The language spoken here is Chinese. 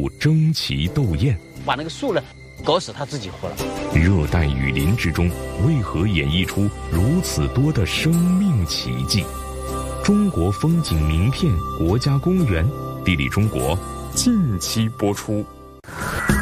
树争奇斗艳， 把那个树呢搞死它自己活了。 热带雨林之中，为何演绎出如此多的生命奇迹？中国风景名片、国家公园，地理中国近期播出。